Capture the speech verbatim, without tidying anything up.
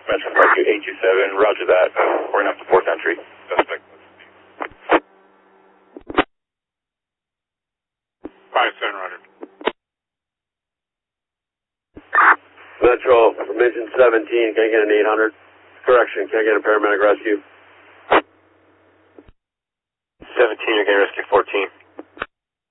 Metro five two eight two seven, roger that. We're going to have to fourth entry. Suspect. five seven, roger. Metro, Mission seventeen, can I get an eight hundred? Correction, can I get a paramedic rescue? seventeen, you're going to rescue fourteen.